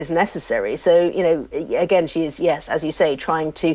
necessary. So, again, she is, yes, as you say, trying to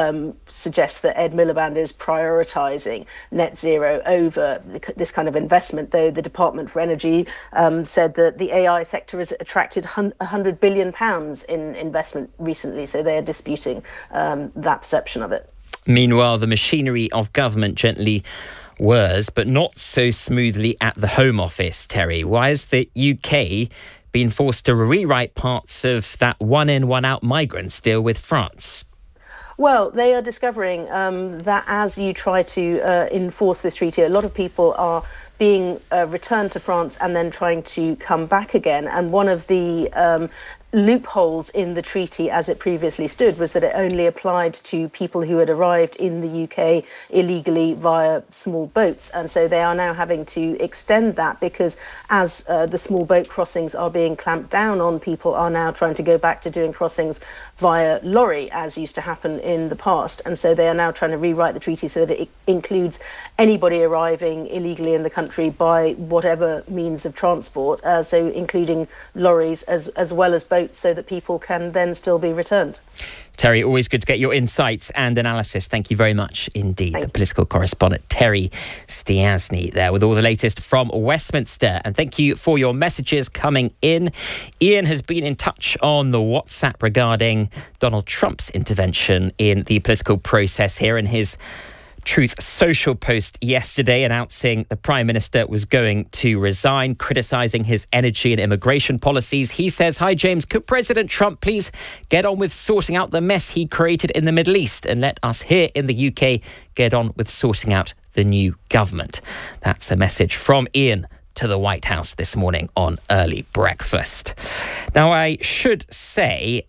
suggest that Ed Miliband is prioritising net zero over this kind of investment, though the Department for Energy said that the AI sector has attracted £100 billion in investment recently, so they are disputing that perception of it. Meanwhile, the machinery of government gently whirs, but not so smoothly at the Home Office, Terry. Why is the UK been forced to rewrite parts of that one-in, one-out migrants deal with France? Well, they are discovering that as you try to enforce this treaty, a lot of people are being returned to France and then trying to come back again. And one of the loopholes in the treaty as it previously stood was that it only applied to people who had arrived in the UK illegally via small boats. And so they are now having to extend that because as the small boat crossings are being clamped down on, people are now trying to go back to doing crossings via lorry, as used to happen in the past. And so they are now trying to rewrite the treaty so that it includes anybody arriving illegally in the country by whatever means of transport, so including lorries as well as boats, so that people can then still be returned. Terry, always good to get your insights and analysis. Thank you very much indeed. The political correspondent Terry Stiasny there with all the latest from Westminster. And thank you for your messages coming in. Ian has been in touch on the WhatsApp regarding Donald Trump's intervention in the political process here, in his Truth Social post yesterday announcing the Prime Minister was going to resign, criticising his energy and immigration policies. He says, "Hi James, could President Trump please get on with sorting out the mess he created in the Middle East and let us here in the UK get on with sorting out the new government?" That's a message from Ian to the White House this morning on Early Breakfast. Now, I should say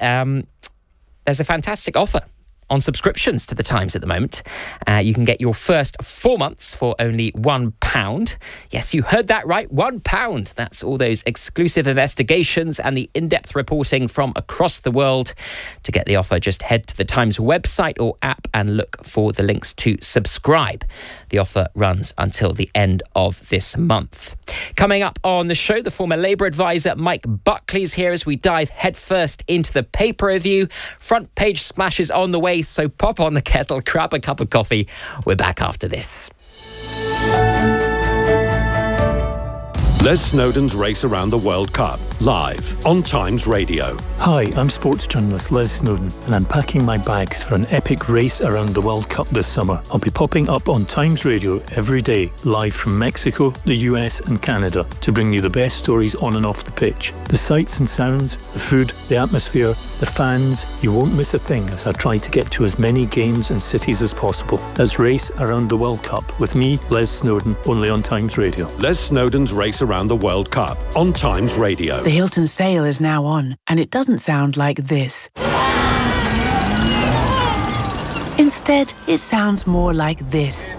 there's a fantastic offer on subscriptions to The Times at the moment. You can get your first 4 months for only £1. Yes, you heard that right, £1. That's all those exclusive investigations and the in-depth reporting from across the world. To get the offer, just head to The Times website or app and look for the links to subscribe. The offer runs until the end of this month. Coming up on the show, the former Labour advisor Mike Buckley's here as we dive headfirst into the paper review. Front page splashes on the way, so pop on the kettle, grab a cup of coffee. We're back after this. Les Snowdon's Race Around the World Cup, live on Times Radio. Hi, I'm sports journalist Les Snowdon, and I'm packing my bags for an epic race around the World Cup this summer. I'll be popping up on Times Radio every day, live from Mexico, the US and Canada, to bring you the best stories on and off the pitch. The sights and sounds, the food, the atmosphere, the fans, you won't miss a thing as I try to get to as many games and cities as possible. That's Race Around the World Cup with me, Les Snowdon, only on Times Radio. Les Snowdon's Race Around the World Cup on Times Radio. The Hilton sale is now on, and it doesn't sound like this. Instead, it sounds more like this.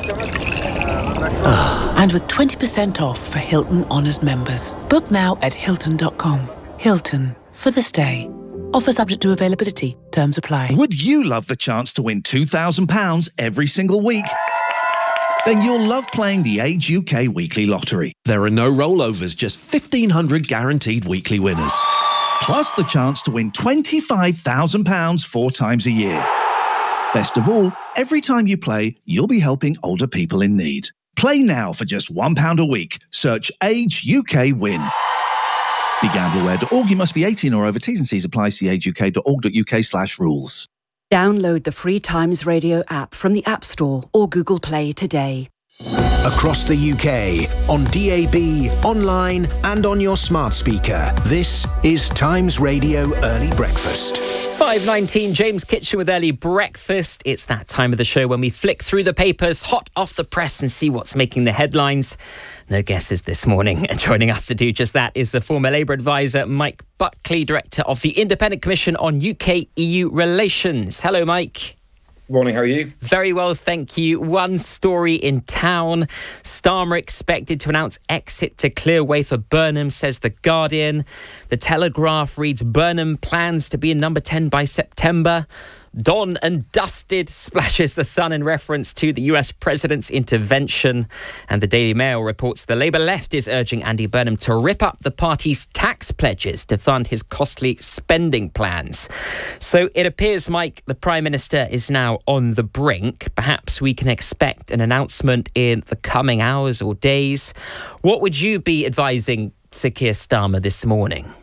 And with 20% off for Hilton Honors members. Book now at Hilton.com. Hilton, for the stay. Offer subject to availability. Terms apply. Would you love the chance to win £2,000 every single week? Then you'll love playing the Age UK Weekly Lottery. There are no rollovers, just 1,500 guaranteed weekly winners. Plus the chance to win £25,000 4 times a year. Best of all, every time you play, you'll be helping older people in need. Play now for just £1 a week. Search Age UK Win. BeGambleAware.org. You must be 18 or over. T's and C's apply. See ageuk.org.uk/rules. Download the free Times Radio app from the App Store or Google Play today. Across the UK, on DAB, online and on your smart speaker, this is Times Radio Early Breakfast. 5:19, James Kitchen with Early Breakfast. It's that time of the show when we flick through the papers, hot off the press, and see what's making the headlines. No guesses this morning. And joining us to do just that is the former Labour advisor, Mike Buckley, Director of the Independent Commission on UK-EU Relations. Hello, Mike. Morning, how are you? Very well, thank you. One story in town. Starmer expected to announce exit to clear way for Burnham, says The Guardian. The Telegraph reads Burnham plans to be in number 10 by September. Dawn and dusted splashes the sun in reference to the US president's intervention. And the Daily Mail reports the Labour left is urging Andy Burnham to rip up the party's tax pledges to fund his costly spending plans. So it appears, Mike, the Prime Minister is now on the brink. Perhaps we can expect an announcement in the coming hours or days. What would you be advising Sir Keir Starmer this morning?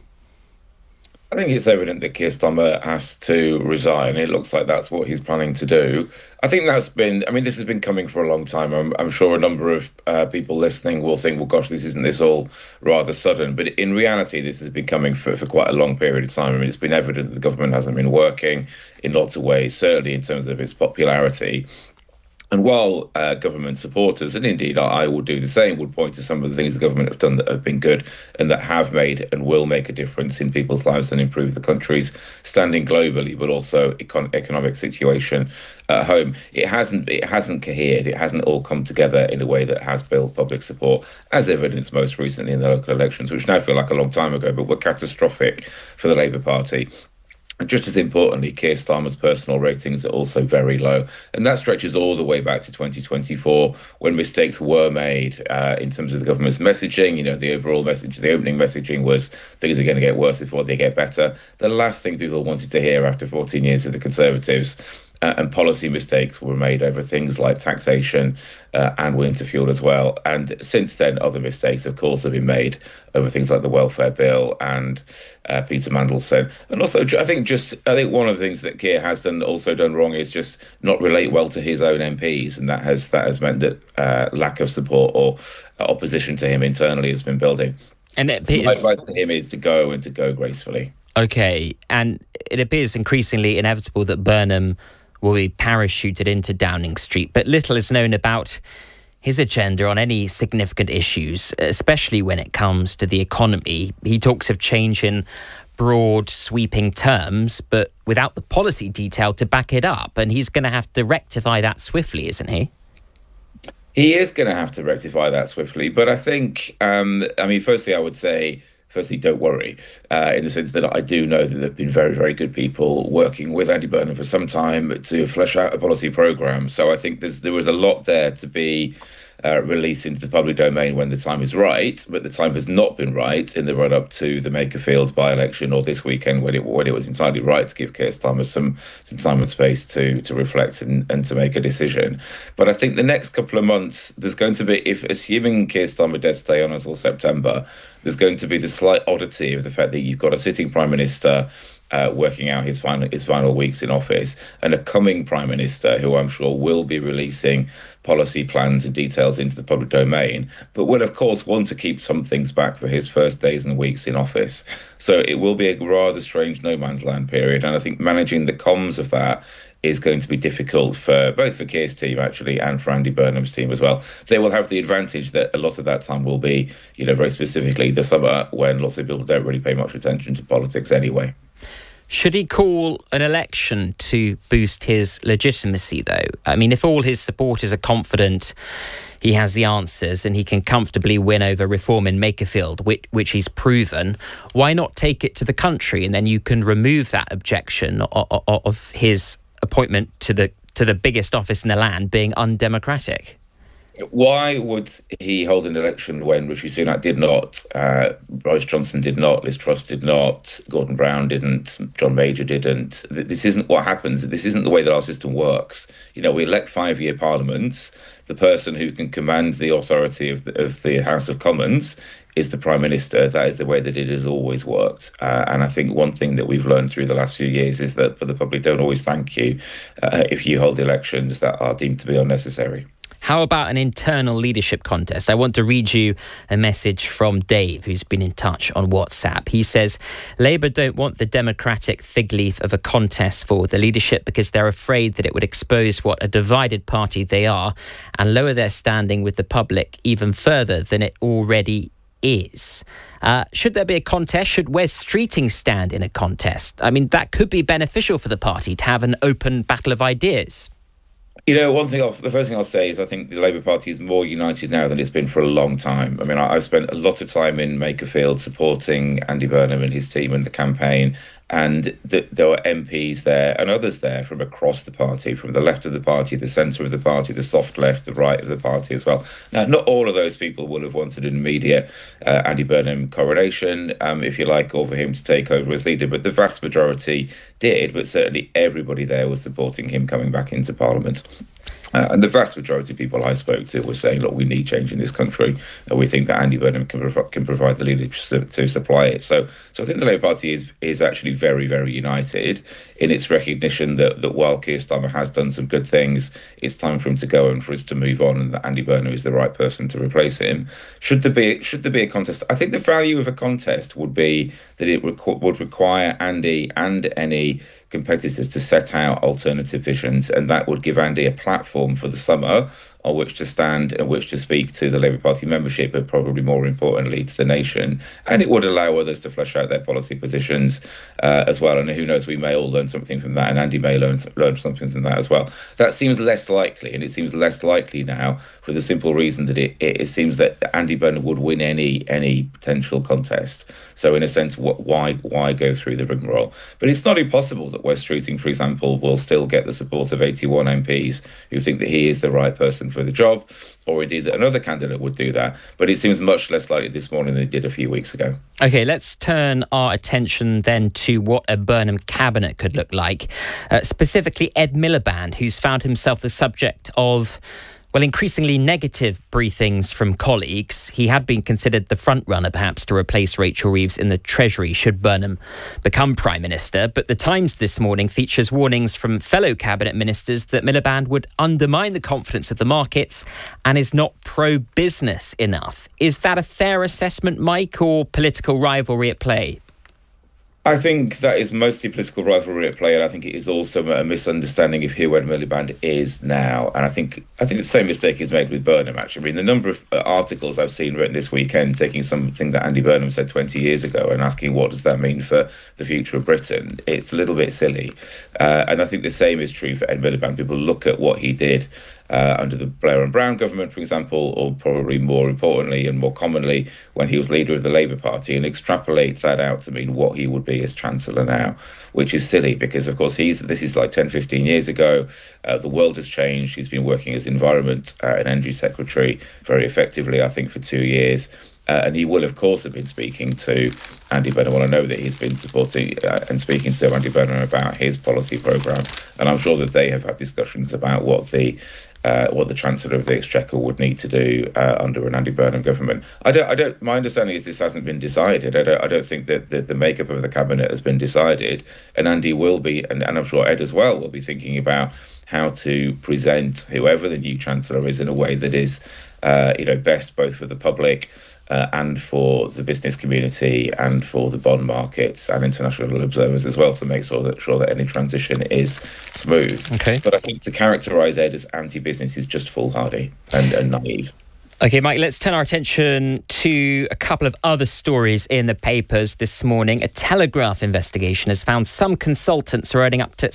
I think it's evident that Keir Starmer has to resign. It looks like that's what he's planning to do. I think this has been coming for a long time. I'm sure a number of people listening will think, well, gosh, isn't this all rather sudden? But in reality, this has been coming for quite a long period of time. I mean, it's been evident that the government hasn't been working in lots of ways, certainly in terms of its popularity. And while government supporters, and indeed I will do the same, would point to some of the things the government have done that have been good and that have made and will make a difference in people's lives and improve the country's standing globally, but also economic situation at home, it hasn't cohered. It hasn't all come together in a way that has built public support, as evidenced most recently in the local elections, which now feel like a long time ago, but were catastrophic for the Labour Party. And just as importantly, Keir Starmer's personal ratings are also very low. And that stretches all the way back to 2024, when mistakes were made in terms of the government's messaging. You know, the overall message, the opening messaging was things are going to get worse before they get better. The last thing people wanted to hear after 14 years of the Conservatives. And policy mistakes were made over things like taxation and winter fuel as well. And since then, other mistakes, of course, have been made over things like the welfare bill and Peter Mandelson. And also, I think one of the things that Keir has done wrong is just not relate well to his own MPs, and that has meant that lack of support or opposition to him internally has been building. And so my advice to him is to go gracefully. Okay, and it appears increasingly inevitable that Burnham will be parachuted into Downing Street, but little is known about his agenda on any significant issues, especially when it comes to the economy. He talks of change in broad, sweeping terms, but without the policy detail to back it up, and he's going to have to rectify that swiftly, isn't he? He is going to have to rectify that swiftly, but I think, firstly, I would say, don't worry, in the sense that I do know that there have been very, very good people working with Andy Burnham for some time to flesh out a policy programme. So I think there was a lot there to be released into the public domain when the time is right, but the time has not been right in the run-up to the Makerfield by-election or this weekend when it was entirely right to give Keir Starmer some time and space to reflect and to make a decision. But I think the next couple of months, there's going to be, assuming Keir Starmer does stay on until September, there's going to be the slight oddity of the fact that you've got a sitting Prime Minister working out his final weeks in office, and a coming Prime Minister who I'm sure will be releasing policy plans and details into the public domain, but will of course want to keep some things back for his first days and weeks in office. So it will be a rather strange no man's land period, and I think managing the comms of that is going to be difficult for both for Keir's team actually and for Andy Burnham's team as well. They will have the advantage that a lot of that time will be, very specifically the summer, when lots of people don't really pay much attention to politics anyway. Should he call an election to boost his legitimacy, though? I mean, if all his supporters are confident he has the answers and he can comfortably win over reform in Makerfield, which he's proven, why not take it to the country, and then you can remove that objection of his appointment to the biggest office in the land being undemocratic? Why would he hold an election when Rishi Sunak did not, Boris Johnson did not, Liz Truss did not, Gordon Brown didn't, John Major didn't? This isn't what happens. This isn't the way that our system works. We elect 5-year parliaments. The person who can command the authority of the House of Commons is the Prime Minister. That is the way that it has always worked. And I think one thing that we've learned through the last few years is that the public don't always thank you if you hold elections that are deemed to be unnecessary. How about an internal leadership contest? I want to read you a message from Dave, who's been in touch on WhatsApp. He says, Labour don't want the democratic fig leaf of a contest for the leadership because they're afraid that it would expose what a divided party they are and lower their standing with the public even further than it already is. Should there be a contest? Should Wes Streeting stand in a contest? I mean, that could be beneficial for the party to have an open battle of ideas. The first thing I'll say is I think the Labour Party is more united now than it's been for a long time. I mean, I've spent a lot of time in Makerfield supporting Andy Burnham and his team and the campaign, And there were MPs there and others there from across the party, from the left of the party, the centre of the party, the soft left, the right of the party as well. Now, not all of those people will have wanted an immediate Andy Burnham coronation, if you like, or for him to take over as leader, but the vast majority did, but certainly everybody there was supporting him coming back into Parliament. And the vast majority of people I spoke to were saying, look, we need change in this country, and we think that Andy Burnham can provide the leadership to supply it. So I think the Labour Party is actually very, very united in its recognition that while Keir Starmer has done some good things, it's time for him to go and for us to move on, and that Andy Burnham is the right person to replace him. Should there be a contest? I think the value of a contest would be that it would require Andy and any competitors to set out alternative visions, and that would give Andy a platform for the summer on which to stand and which to speak to the Labour Party membership, but probably more importantly to the nation. And it would allow others to flesh out their policy positions as well. And who knows, we may all learn something from that, and Andy may learn something from that as well. That seems less likely, and it seems less likely now for the simple reason that it seems that Andy Burnham would win any potential contest. So in a sense, why go through the rigmarole? But it's not impossible that Wes Streeting, for example, will still get the support of 81 MPs who think that he is the right person for the job, or indeed that another candidate would do that. But it seems much less likely this morning than it did a few weeks ago. OK, let's turn our attention then to what a Burnham cabinet could look like. Specifically, Ed Miliband, who's found himself the subject of, well, increasingly negative briefings from colleagues. He had been considered the front-runner, perhaps, to replace Rachel Reeves in the Treasury should Burnham become Prime Minister. But The Times this morning features warnings from fellow cabinet ministers that Miliband would undermine the confidence of the markets and is not pro-business enough. Is that a fair assessment, Mike, or political rivalry at play? I think that is mostly political rivalry at play, and I think it is also a misunderstanding of who Ed Miliband is now. And I think the same mistake is made with Burnham, actually. I mean, the number of articles I've seen written this weekend taking something that Andy Burnham said 20 years ago and asking what does that mean for the future of Britain, it's a little bit silly. And I think the same is true for Ed Miliband. People look at what he did under the Blair and Brown government, for example, or probably more importantly and more commonly when he was leader of the Labour Party, and extrapolate that out to mean what he would be as Chancellor now, which is silly because, of course, this is like 10, 15 years ago. The world has changed. He's been working as Environment and Energy Secretary very effectively, I think, for 2 years. And he will, of course, have been speaking to Andy Burnham. Well, I know that he's been supporting and speaking to Andy Burnham about his policy programme. And I'm sure that they have had discussions about what the Chancellor of the Exchequer would need to do under an Andy Burnham government. My understanding is this hasn't been decided. I don't think that the makeup of the cabinet has been decided. And Andy will be, and I'm sure Ed as well, will be thinking about how to present whoever the new Chancellor is in a way that is, best both for the public and for the business community and for the bond markets and international observers as well, to make sure that any transition is smooth. Okay. But I think to characterise Ed as anti-business is just foolhardy and naive. OK, Mike, let's turn our attention to a couple of other stories in the papers this morning. A Telegraph investigation has found some consultants are earning up to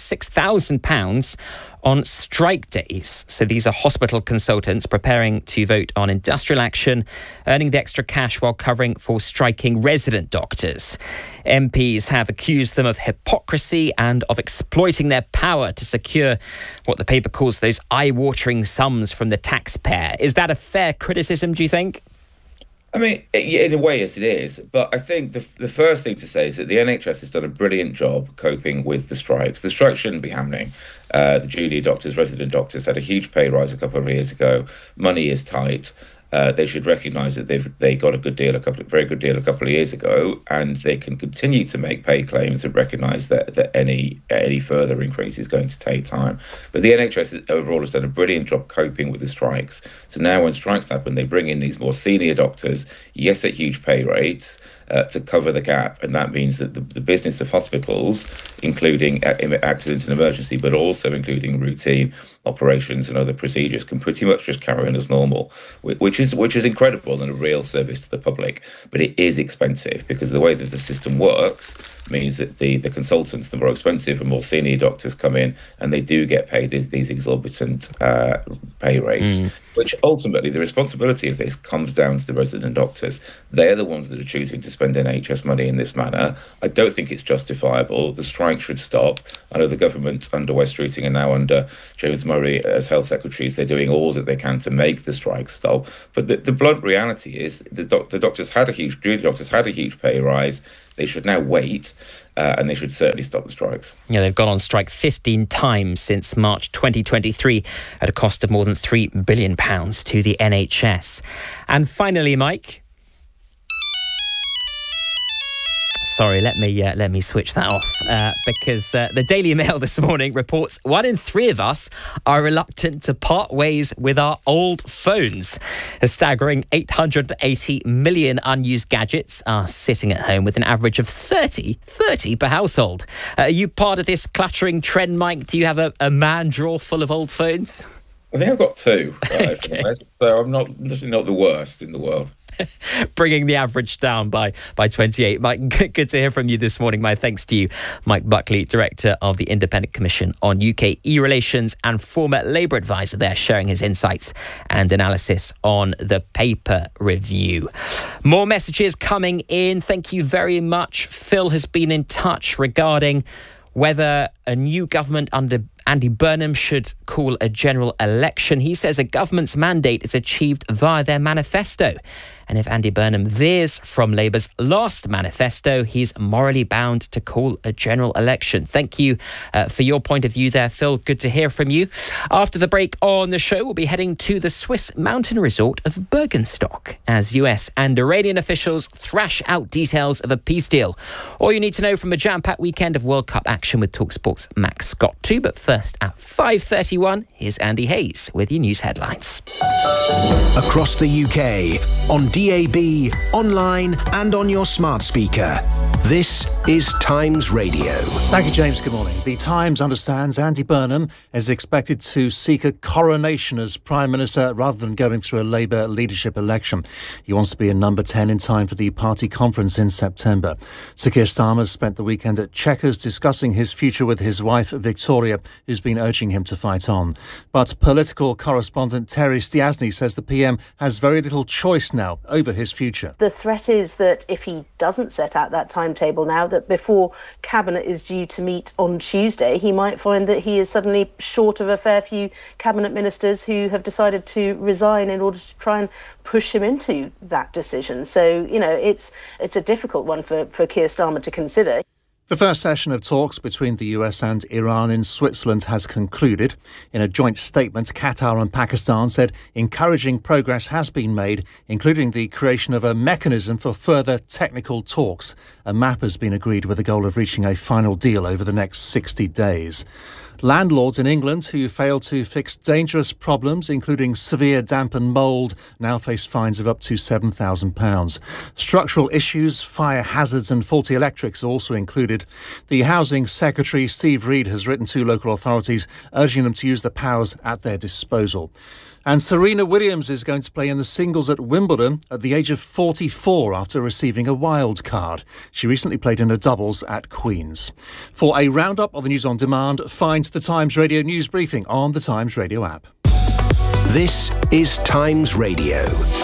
£6,000 on strike days. So these are hospital consultants preparing to vote on industrial action, earning the extra cash while covering for striking resident doctors. MPs have accused them of hypocrisy and of exploiting their power to secure what the paper calls those eye-watering sums from the taxpayer. Is that a fair criticism, do you think? I mean, in a way, yes, it is. But I think the first thing to say is that the NHS has done a brilliant job coping with the strikes. The strikes shouldn't be happening. The junior doctors, resident doctors had a huge pay rise a couple of years ago. Money is tight. They should recognise that they got a very good deal a couple of years ago, and they can continue to make pay claims and recognise that any further increase is going to take time. But the NHS overall has done a brilliant job coping with the strikes. So now when strikes happen, they bring in these more senior doctors, yes, at huge pay rates, to cover the gap. And that means that the business of hospitals, including accident and emergency, but also including routine operations and other procedures, can pretty much just carry on as normal, which is incredible and a real service to the public. But it is expensive because the way that the system works means that the consultants, the more expensive and more senior doctors come in and they do get paid these exorbitant pay rates. which ultimately the responsibility of this comes down to the resident doctors. They're the ones that are choosing to spend NHS money in this manner. I don't think it's justifiable. The strike should stop. I know the government under Wes Streeting and now under James Murray as health secretaries, they're doing all that they can to make the strike stop. But the blunt reality is the doctors had a huge pay rise. They should now wait, and they should certainly stop the strikes. Yeah, they've gone on strike 15 times since March 2023 at a cost of more than £3 billion to the NHS. And finally, Mike... Sorry, let me switch that off because the Daily Mail this morning reports 1 in 3 of us are reluctant to part ways with our old phones. A staggering 880 million unused gadgets are sitting at home with an average of 30 per household. Are you part of this clattering trend, Mike? Do you have a man drawer full of old phones? I think I've got 2. Okay. So I'm definitely not the worst in the world. Bringing the average down by 28. Mike, good to hear from you this morning. My thanks to you, Mike Buckley, Director of the Independent Commission on UK e-Relations and former Labour advisor there, sharing his insights and analysis on the paper review. More messages coming in. Thank you very much. Phil has been in touch regarding whether a new government under Andy Burnham should call a general election. He says a government's mandate is achieved via their manifesto. And if Andy Burnham veers from Labour's last manifesto, he's morally bound to call a general election. Thank you for your point of view there, Phil. Good to hear from you. After the break on the show, we'll be heading to the Swiss mountain resort of Bergenstock as US and Iranian officials thrash out details of a peace deal. All you need to know from a jam-packed weekend of World Cup action with TalkSport's Max Scott too. But first, at 5:31, here's Andy Hayes with your news headlines. Across the UK, on DAB, online and on your smart speaker. This is Times Radio. Thank you, James. Good morning. The Times understands Andy Burnham is expected to seek a coronation as Prime Minister rather than going through a Labour leadership election. He wants to be in number 10 in time for the party conference in September. Sir Keir Starmer spent the weekend at Chequers discussing his future with his wife, Victoria, who's been urging him to fight on. But political correspondent Terry Stiasny says the PM has very little choice now over his future. The threat is that if he doesn't set out that timetable now, that before Cabinet is due to meet on Tuesday, he might find that he is suddenly short of a fair few Cabinet ministers who have decided to resign in order to try and push him into that decision. So, you know, it's a difficult one for Keir Starmer to consider. The first session of talks between the US and Iran in Switzerland has concluded. In a joint statement, Qatar and Pakistan said encouraging progress has been made, including the creation of a mechanism for further technical talks. A map has been agreed with the goal of reaching a final deal over the next 60 days. Landlords in England who failed to fix dangerous problems, including severe damp and mould, now face fines of up to £7,000. Structural issues, fire hazards and faulty electrics are also included. The Housing Secretary, Steve Reed, has written to local authorities urging them to use the powers at their disposal. And Serena Williams is going to play in the singles at Wimbledon at the age of 44 after receiving a wild card. She recently played in a doubles at Queen's. For a roundup of the news on demand, find the Times Radio news briefing on the Times Radio app. This is Times Radio.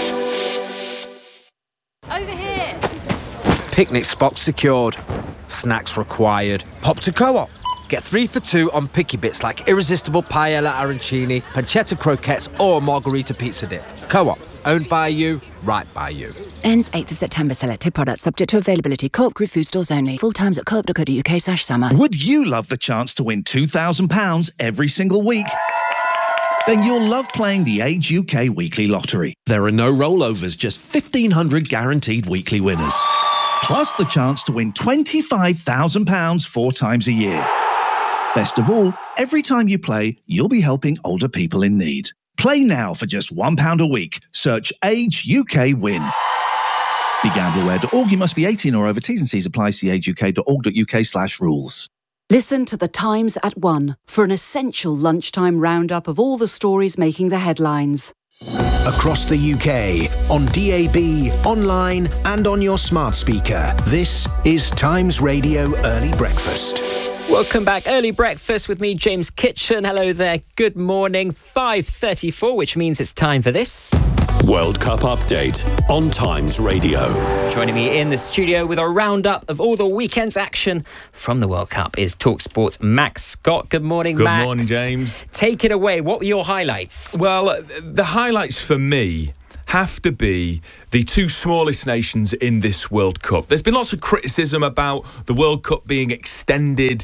Over here. Picnic spots secured. Snacks required. Pop to Co-op. Get 3 for 2 on picky bits like irresistible paella arancini, pancetta croquettes or margarita pizza dip. Co-op. Owned by you, right by you. Ends 8th of September. Selected products subject to availability. Co-op Group food stores only. Full times at co-op.co.uk/summer. Would you love the chance to win £2,000 every single week? Then you'll love playing the Age UK Weekly Lottery. There are no rollovers, just 1,500 guaranteed weekly winners. Plus the chance to win £25,000 4 times a year. Best of all, every time you play, you'll be helping older people in need. Play now for just £1 a week. Search Age UK Win. BeGambleAware.org. You must be 18 or over. T's and C's apply. See ageuk.org.uk/rules. Listen to The Times at 1 for an essential lunchtime roundup of all the stories making the headlines. Across the UK, on DAB, online and on your smart speaker. This is Times Radio Early Breakfast. Welcome back. Early breakfast with me, James Kitchen. Hello there. Good morning. 5:34, which means it's time for this World Cup update on Times Radio. Joining me in the studio with a roundup of all the weekend's action from the World Cup is TalkSport's Max Scott. Good morning, Max. Good morning, James. Take it away. What were your highlights? Well, the highlights for me have to be the two smallest nations in this World Cup. There's been lots of criticism about the World Cup being extended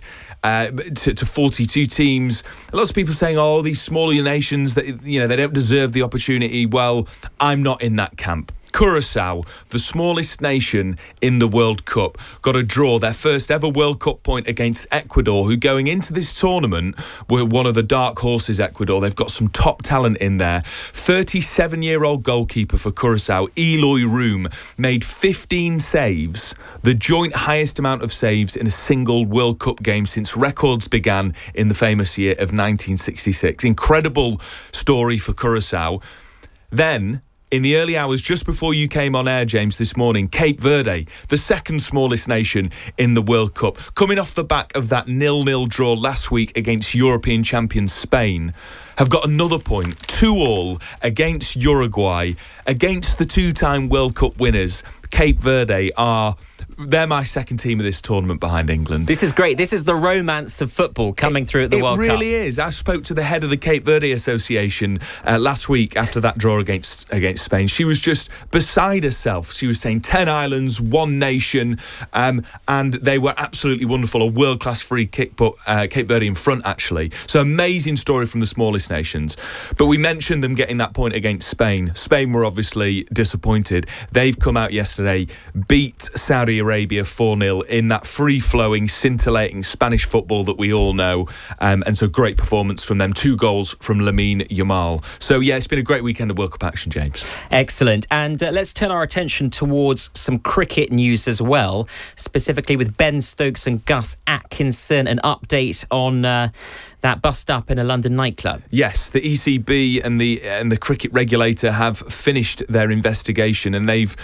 to 42 teams. Lots of people saying, oh, these smaller nations, that they don't deserve the opportunity. Well, I'm not in that camp. Curacao, the smallest nation in the World Cup, got a draw, their first ever World Cup point against Ecuador, who going into this tournament were one of the dark horses, Ecuador. They've got some top talent in there. 37-year-old goalkeeper for Curacao, Eloy Room, made 15 saves, the joint highest amount of saves in a single World Cup game since records began in the famous year of 1966. Incredible story for Curacao. Then, in the early hours, just before you came on air, James, this morning, Cape Verde, the second smallest nation in the World Cup, coming off the back of that 0-0 draw last week against European champions Spain, have got another point, 2-2 against Uruguay, against the two-time World Cup winners. Cape Verde they're my second team of this tournament behind England. This is great. This is the romance of football coming through at the World Cup. It really is. I spoke to the head of the Cape Verde Association last week after that draw against Spain. She was just beside herself. She was saying 10 islands, one nation, and they were absolutely wonderful. A world-class free kick put Cape Verde in front, actually. So amazing story from the smallest nations. But we mentioned them getting that point against Spain. Spain were obviously disappointed. They've come out yesterday, beat Saudi Arabia 4-0 in that free-flowing, scintillating Spanish football that we all know. And so great performance from them. 2 goals from Lamine Yamal. So, yeah, it's been a great weekend of World Cup action, James. Excellent. And let's turn our attention towards some cricket news as well, specifically with Ben Stokes and Gus Atkinson. An update on that bust-up in a London nightclub. Yes, the ECB and the cricket regulator have finished their investigation, and they've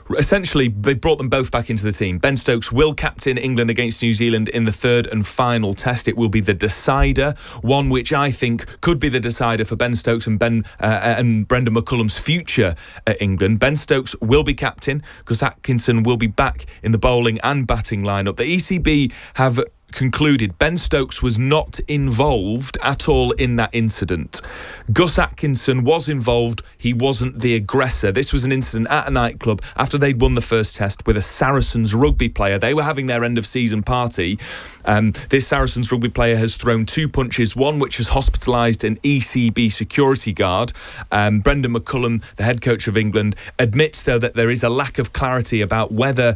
brought them both back into the team. Ben Stokes will captain England against New Zealand in the third and final test. It will be the decider, one which I think could be the decider for Ben Stokes and Brendan McCullum's future at England. Ben Stokes will be captain because Atkinson will be back in the bowling and batting lineup. The ECB have concluded Ben Stokes was not involved at all in that incident. Gus Atkinson was involved. He wasn't the aggressor. This was an incident at a nightclub after they'd won the first test with a Saracens rugby player. They were having their end-of-season party. This Saracens rugby player has thrown 2 punches, one which has hospitalised an ECB security guard. Brendan McCullum, the head coach of England, admits, though, that there is a lack of clarity about whether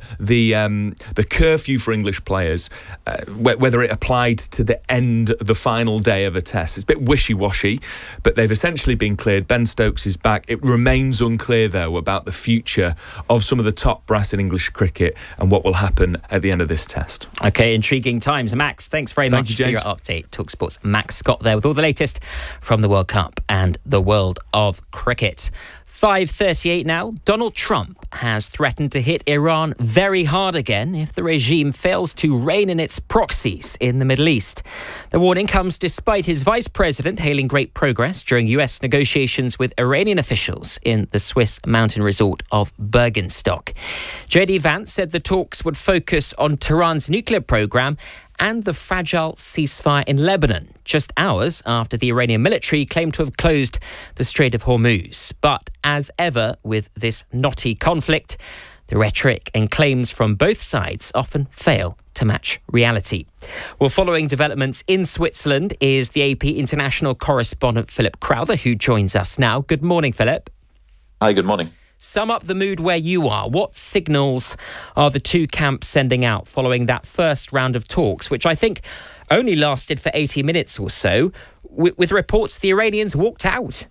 the curfew for English players, whether it applied to the final day of a test. It's a bit wishy-washy, but they've essentially been cleared. Ben Stokes is back. It remains unclear, though, about the future of some of the top brass in English cricket and what will happen at the end of this test. OK, intriguing times. Max, thanks very much for your update. TalkSport's Max Scott there with all the latest from the World Cup and the world of cricket. 5:38 now. Donald Trump has threatened to hit Iran very hard again if the regime fails to rein in its proxies in the Middle East. The warning comes despite his vice president hailing great progress during US negotiations with Iranian officials in the Swiss mountain resort of Bergenstock. J.D. Vance said the talks would focus on Tehran's nuclear program and the fragile ceasefire in Lebanon, just hours after the Iranian military claimed to have closed the Strait of Hormuz. But as ever with this knotty conflict, the rhetoric and claims from both sides often fail to match reality. Well, following developments in Switzerland is the AP international correspondent Philip Crowther, who joins us now. Good morning, Philip. Hi, good morning. Sum up the mood where you are. What signals are the two camps sending out following that first round of talks, which I think only lasted for 80 minutes or so, with reports the Iranians walked out?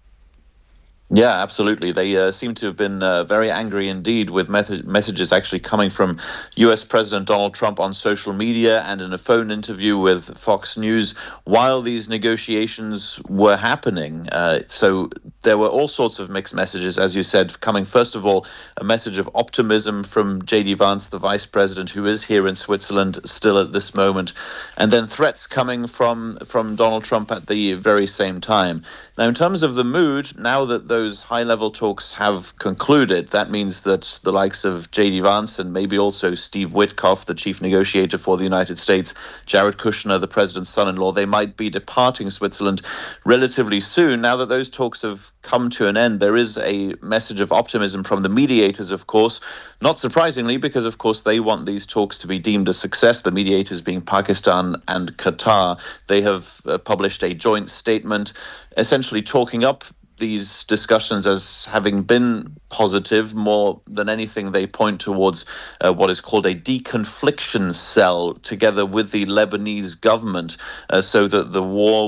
Yeah, absolutely. They seem to have been very angry indeed, with messages actually coming from US President Donald Trump on social media and in a phone interview with Fox News while these negotiations were happening. So there were all sorts of mixed messages, as you said, coming, first of all, a message of optimism from J.D. Vance, the vice president, who is here in Switzerland still at this moment, and then threats coming from Donald Trump at the very same time. Now, in terms of the mood, now that those high-level talks have concluded, that means that the likes of J.D. Vance and maybe also Steve Witkoff, the chief negotiator for the United States, Jared Kushner, the president's son-in-law, they might be departing Switzerland relatively soon. Now that those talks have come to an end, there is a message of optimism from the mediators, of course, not surprisingly, because of course they want these talks to be deemed a success, the mediators being Pakistan and Qatar. They have published a joint statement essentially talking up these discussions as having been positive. More than anything, they point towards what is called a deconfliction cell together with the Lebanese government so that the war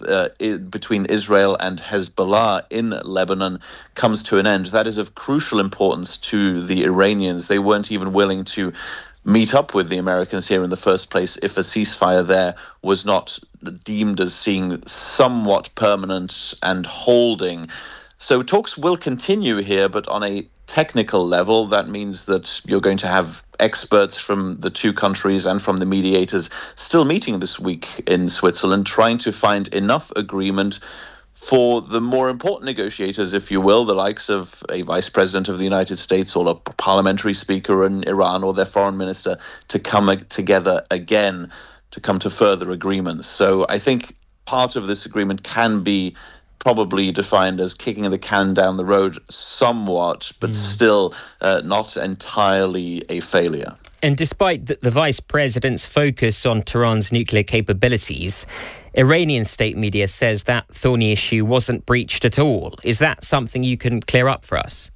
between Israel and Hezbollah in Lebanon comes to an end. That is of crucial importance to the Iranians. They weren't even willing to meet up with the Americans here in the first place if a ceasefire there was not deemed as being somewhat permanent and holding. So talks will continue here, but on a technical level, that means that you're going to have experts from the two countries and from the mediators still meeting this week in Switzerland, trying to find enough agreement for the more important negotiators, if you will, the likes of a vice president of the United States or a parliamentary speaker in Iran or their foreign minister, to come together again to come to further agreements. So I think part of this agreement can be probably defined as kicking the can down the road somewhat, but still not entirely a failure. And despite the vice president's focus on Tehran's nuclear capabilities, Iranian state media says that thorny issue wasn't breached at all. Is that something you can clear up for us?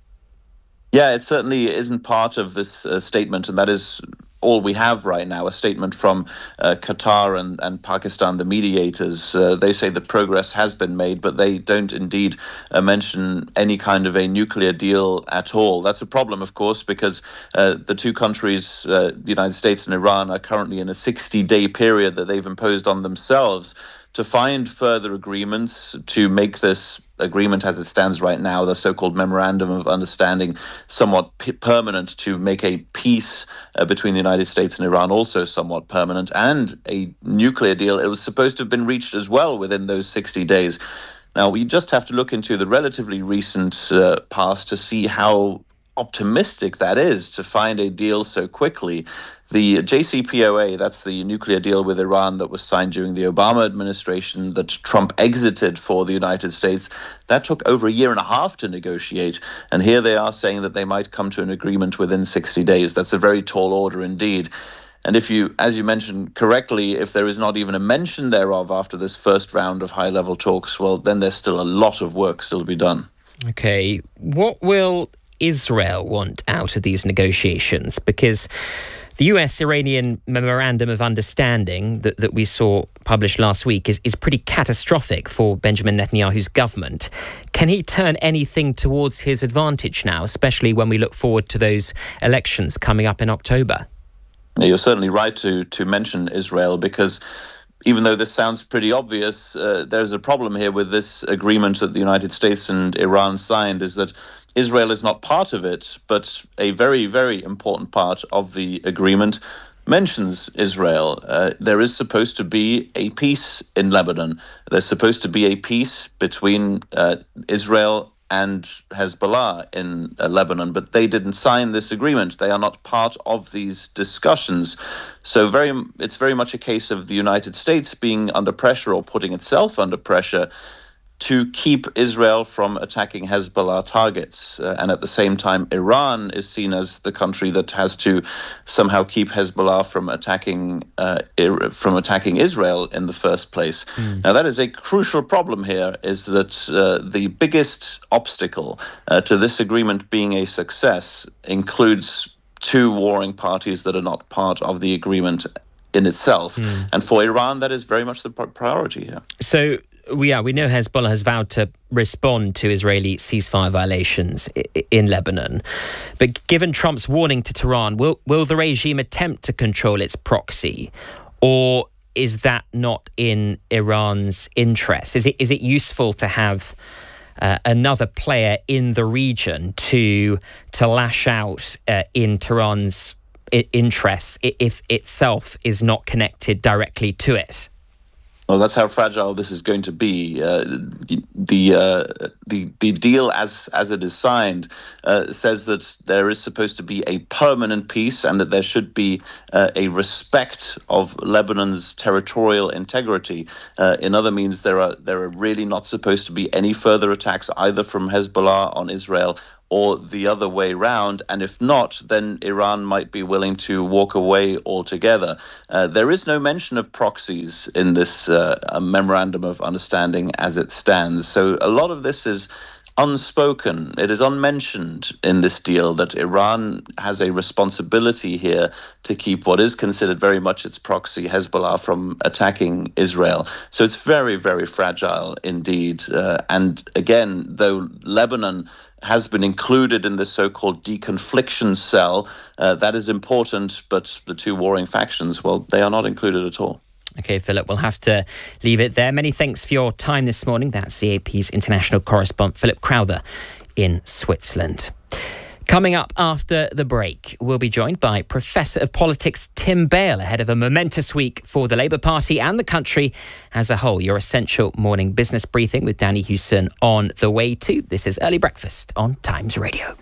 Yeah, it certainly isn't part of this statement, and that is all we have right now, a statement from Qatar and Pakistan, the mediators. They say the progress has been made, but they don't indeed mention any kind of a nuclear deal at all. That's a problem, of course, because the two countries, the United States and Iran, are currently in a 60-day period that they've imposed on themselves to find further agreements, to make this agreement as it stands right now, the so-called Memorandum of Understanding, somewhat permanent, to make a peace between the United States and Iran also somewhat permanent, and a nuclear deal. It was supposed to have been reached as well within those 60 days. Now, we just have to look into the relatively recent past to see how optimistic that is to find a deal so quickly. The JCPOA, that's the nuclear deal with Iran that was signed during the Obama administration that Trump exited for the United States, that took over a year and a half to negotiate. And here they are saying that they might come to an agreement within 60 days. That's a very tall order indeed. And if you, as you mentioned correctly, if there is not even a mention thereof after this first round of high-level talks, well, then there's still a lot of work still to be done. Okay, what will Israel want out of these negotiations? Because the US-Iranian Memorandum of Understanding that we saw published last week is pretty catastrophic for Benjamin Netanyahu's government. Can he turn anything towards his advantage now, especially when we look forward to those elections coming up in October? You're certainly right to mention Israel, because even though this sounds pretty obvious, there's a problem here with this agreement that the United States and Iran signed, is that Israel is not part of it, but a very, very important part of the agreement mentions Israel. There is supposed to be a peace in Lebanon. There's supposed to be a peace between Israel and Hezbollah in Lebanon, but they didn't sign this agreement. They are not part of these discussions. So it's very much a case of the United States being under pressure, or putting itself under pressure, to keep Israel from attacking Hezbollah targets. And at the same time, Iran is seen as the country that has to somehow keep Hezbollah from attacking Israel in the first place. Now, that is a crucial problem here, is that the biggest obstacle to this agreement being a success includes two warring parties that are not part of the agreement in itself. And for Iran, that is very much the priority here. So, we know Hezbollah has vowed to respond to Israeli ceasefire violations in Lebanon. But given Trump's warning to Tehran, will the regime attempt to control its proxy? Or is that not in Iran's interest? Is it useful to have another player in the region to lash out in Tehran's interests if itself is not connected directly to it? Well, that's how fragile this is going to be. The deal, as it is signed, says that there is supposed to be a permanent peace and that there should be a respect of Lebanon's territorial integrity. In other means, there are really not supposed to be any further attacks either from Hezbollah on Israel or the other way round, and if not, then Iran might be willing to walk away altogether. There is no mention of proxies in this memorandum of understanding as it stands. So a lot of this is unspoken. It is unmentioned in this deal that Iran has a responsibility here to keep what is considered very much its proxy, Hezbollah, from attacking Israel. So it's very, very fragile indeed. And again, though Lebanon has been included in the so-called deconfliction cell, that is important, but the two warring factions, well, they are not included at all. OK, Philip, we'll have to leave it there. Many thanks for your time this morning. That's CAP's international correspondent, Philip Crowther, in Switzerland. Coming up after the break, we'll be joined by Professor of Politics Tim Bale ahead of a momentous week for the Labour Party and the country as a whole. Your essential morning business briefing with Danny Hewson on the way too. This is Early Breakfast on Times Radio.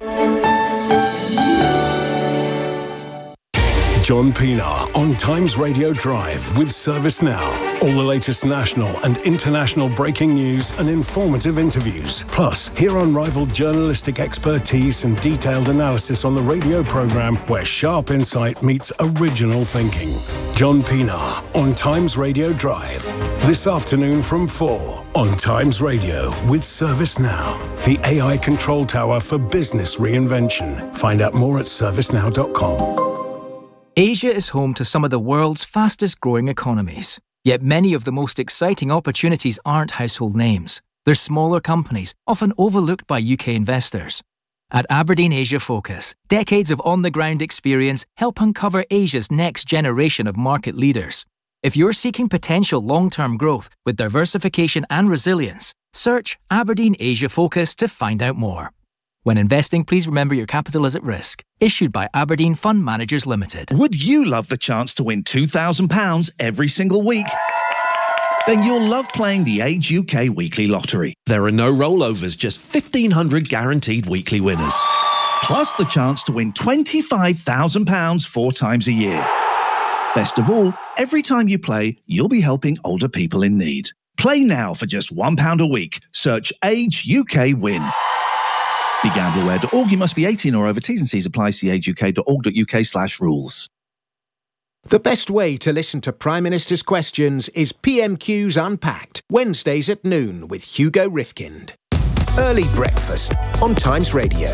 John Pienaar on Times Radio Drive with ServiceNow. All the latest national and international breaking news and informative interviews. Plus, hear unrivaled journalistic expertise and detailed analysis on the radio programme where sharp insight meets original thinking. John Pienaar on Times Radio Drive. This afternoon from 4 on Times Radio with ServiceNow. The AI control tower for business reinvention. Find out more at servicenow.com. Asia is home to some of the world's fastest growing economies. Yet many of the most exciting opportunities aren't household names. They're smaller companies, often overlooked by UK investors. At Aberdeen Asia Focus, decades of on-the-ground experience help uncover Asia's next generation of market leaders. If you're seeking potential long-term growth with diversification and resilience, search Aberdeen Asia Focus to find out more. When investing, please remember your capital is at risk. Issued by Aberdeen Fund Managers Limited. Would you love the chance to win £2,000 every single week? Then you'll love playing the Age UK Weekly Lottery. There are no rollovers, just 1,500 guaranteed weekly winners. Plus the chance to win £25,000 4 times a year. Best of all, every time you play, you'll be helping older people in need. Play now for just £1 a week. Search Age UK Win. BeGambleAware.org. You must be 18 or over. T's and C's apply. See ageuk.org.uk/rules. The best way to listen to Prime Minister's questions is PMQ's Unpacked, Wednesdays at noon with Hugo Rifkind. Early breakfast on Times Radio.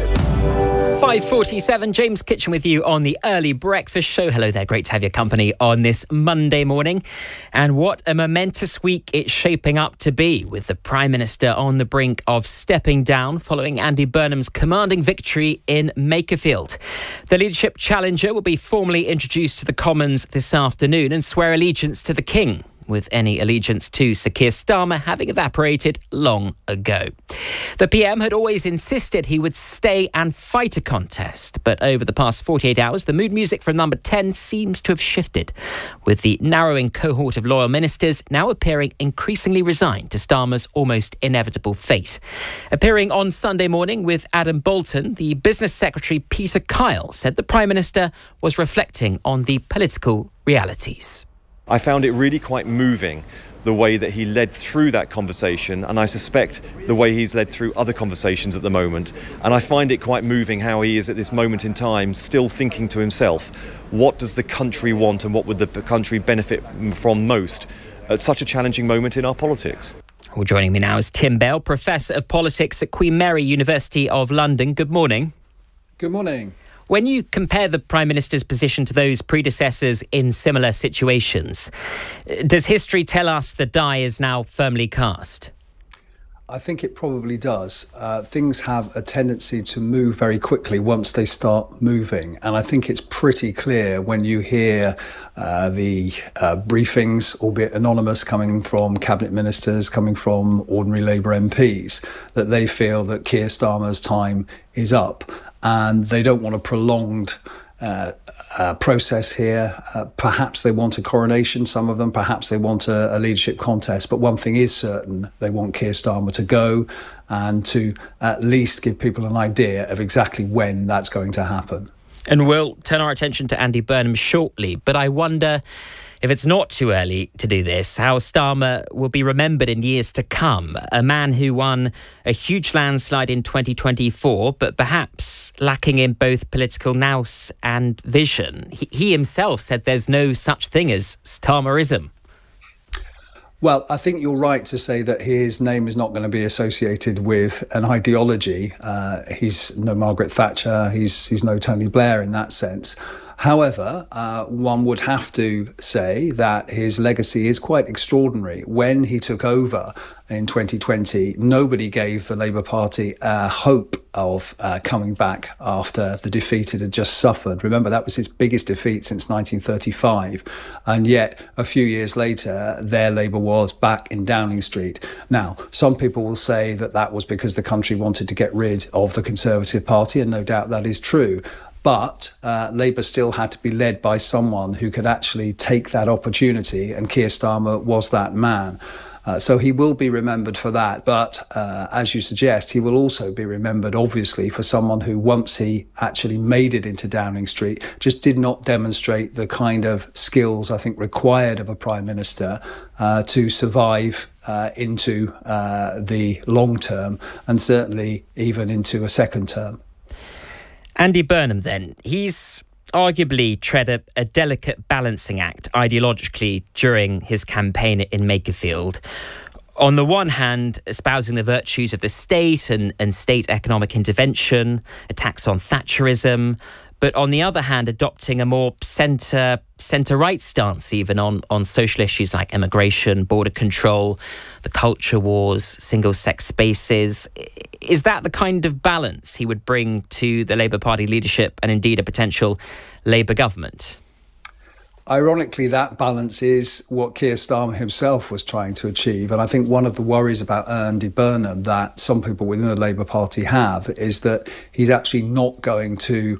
5:47, James Kitchen with you on the Early Breakfast Show. Hello there, great to have your company on this Monday morning. And what a momentous week it's shaping up to be, with the Prime Minister on the brink of stepping down following Andy Burnham's commanding victory in Makerfield. The leadership challenger will be formally introduced to the Commons this afternoon and swear allegiance to the King, with any allegiance to Sir Keir Starmer having evaporated long ago. The PM had always insisted he would stay and fight a contest, but over the past 48 hours, the mood music from Number 10 seems to have shifted, with the narrowing cohort of loyal ministers now appearing increasingly resigned to Starmer's almost inevitable fate. Appearing on Sunday morning with Adam Bolton, the Business Secretary Peter Kyle said the Prime Minister was reflecting on the political realities. I found it really quite moving, the way that he led through that conversation, and I suspect the way he's led through other conversations at the moment. And I find it quite moving how he is at this moment in time still thinking to himself, what does the country want and what would the country benefit from most at such a challenging moment in our politics? Well, joining me now is Tim Bale, Professor of Politics at Queen Mary University of London. Good morning. Good morning. When you compare the Prime Minister's position to those predecessors in similar situations, does history tell us the die is now firmly cast? I think it probably does. Things have a tendency to move very quickly once they start moving. And I think it's pretty clear when you hear the briefings, albeit anonymous, coming from cabinet ministers, coming from ordinary Labour MPs, that they feel that Keir Starmer's time is up and they don't want a prolonged process here. Perhaps they want a coronation, some of them. Perhaps they want a leadership contest. But one thing is certain, they want Keir Starmer to go and to at least give people an idea of exactly when that's going to happen. And we'll turn our attention to Andy Burnham shortly. But I wonder, if it's not too early to do this, how Starmer will be remembered in years to come. A man who won a huge landslide in 2024, but perhaps lacking in both political nous and vision. He himself said there's no such thing as Starmerism. Well, I think you're right to say that his name is not going to be associated with an ideology. He's no Margaret Thatcher, he's no Tony Blair in that sense. However, one would have to say that his legacy is quite extraordinary. When he took over in 2020, nobody gave the Labour Party hope of coming back after the defeat it had just suffered. Remember, that was its biggest defeat since 1935. And yet, a few years later, their Labour was back in Downing Street. Now, some people will say that that was because the country wanted to get rid of the Conservative Party, and no doubt that is true. But Labour still had to be led by someone who could actually take that opportunity, and Keir Starmer was that man. So he will be remembered for that. But as you suggest, he will also be remembered, obviously, for someone who, once he actually made it into Downing Street, just did not demonstrate the kind of skills, I think, required of a Prime Minister to survive into the long term, and certainly even into a second term. Andy Burnham, then, he's arguably tread a delicate balancing act ideologically during his campaign in Makerfield. On the one hand, espousing the virtues of the state and state economic intervention, attacks on Thatcherism, but on the other hand, adopting a more centre-right stance even on social issues like immigration, border control, the culture wars, single-sex spaces. Is that the kind of balance he would bring to the Labour Party leadership and indeed a potential Labour government? Ironically, that balance is what Keir Starmer himself was trying to achieve. And I think one of the worries about Andy Burnham that some people within the Labour Party have is that he's actually not going to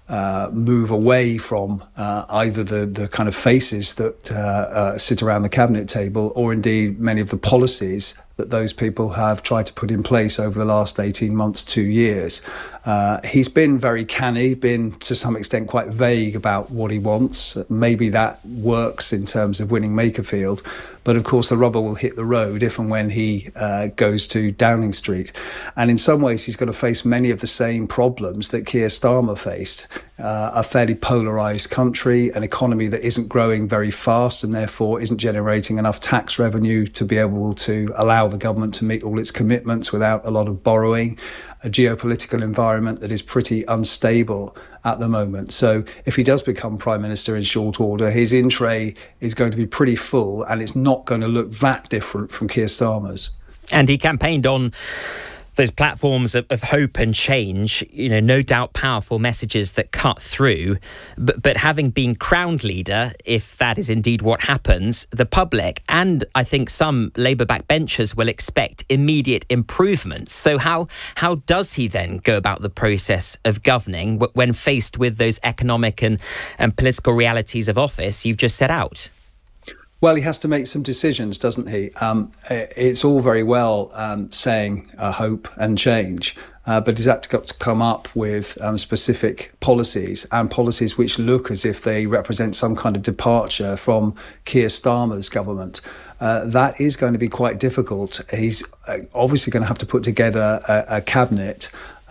move away from either the kind of faces that sit around the cabinet table, or indeed many of the policies that those people have tried to put in place over the last 18 months, 2 years. He's been very canny, been to some extent quite vague about what he wants. Maybe that works in terms of winning Makerfield. But of course, the rubber will hit the road if and when he goes to Downing Street. And in some ways, he's going to face many of the same problems that Keir Starmer faced. A fairly polarised country, an economy that isn't growing very fast and therefore isn't generating enough tax revenue to be able to allow the government to meet all its commitments without a lot of borrowing, a geopolitical environment that is pretty unstable at the moment. So if he does become Prime Minister in short order, his in tray is going to be pretty full, and it's not going to look that different from Keir Starmer's. And he campaigned on those platforms of hope and change, no doubt powerful messages that cut through. But having been crowned leader, if that is indeed what happens, the public and I think some Labour backbenchers will expect immediate improvements. So how does he then go about the process of governing when faced with those economic and political realities of office you've just set out? Well, he has to make some decisions, doesn't he? It's all very well saying hope and change, but he's got to come up with specific policies, and policies which look as if they represent some kind of departure from Keir Starmer's government. That is going to be quite difficult. He's obviously going to have to put together a cabinet,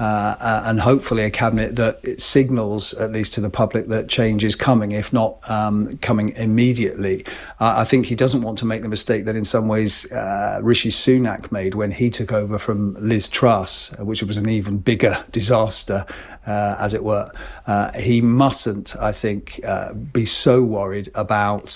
and hopefully a cabinet that it signals, at least to the public, that change is coming, if not coming immediately. I think he doesn't want to make the mistake that in some ways Rishi Sunak made when he took over from Liz Truss, which was an even bigger disaster as it were. He mustn't, I think, be so worried about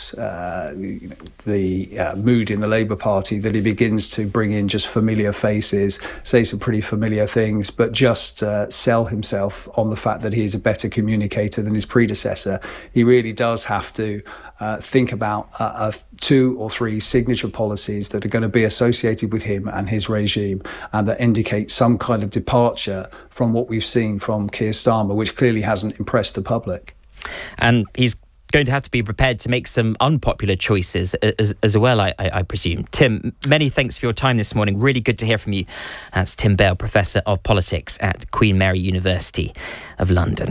the mood in the Labour Party that he begins to bring in just familiar faces, say some pretty familiar things, but just sell himself on the fact that he is a better communicator than his predecessor. He really does have to think about 2 or 3 signature policies that are going to be associated with him and his regime, and that indicate some kind of departure from what we've seen from Keir Starmer, which clearly hasn't impressed the public. And he's going to have to be prepared to make some unpopular choices as well, I presume. Tim, many thanks for your time this morning. Really good to hear from you. That's Tim Bale, Professor of Politics at Queen Mary University of London.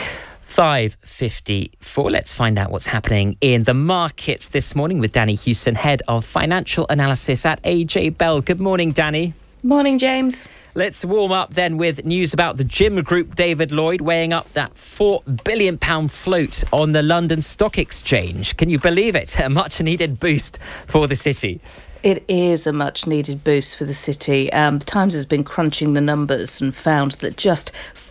5:54. Let's find out what's happening in the markets this morning with Danny Hewson, Head of Financial Analysis at AJ Bell. Good morning, Danny. Morning, James. Let's warm up then with news about the Gym Group. David Lloyd weighing up that £4 billion float on the London Stock Exchange. Can you believe it? A much-needed boost for the city. It is a much-needed boost for the city. The Times has been crunching the numbers and found that just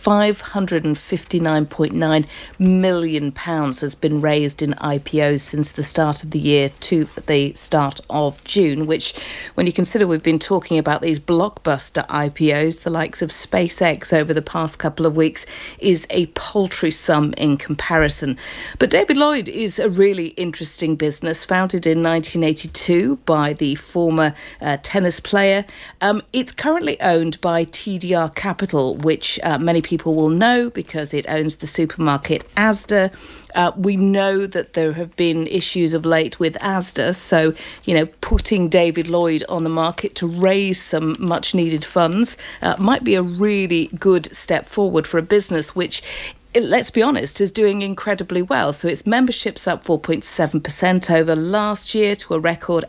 £559.9 million has been raised in IPOs since the start of the year to the start of June, which, when you consider we've been talking about these blockbuster IPOs, the likes of SpaceX over the past couple of weeks, is a paltry sum in comparison. But David Lloyd is a really interesting business, founded in 1982 by the former tennis player. It's currently owned by TDR Capital, which many people will know because it owns the supermarket Asda. We know that there have been issues of late with Asda, so, putting David Lloyd on the market to raise some much-needed funds might be a really good step forward for a business which, let's be honest, is doing incredibly well. So its membership's up 4.7% over last year to a record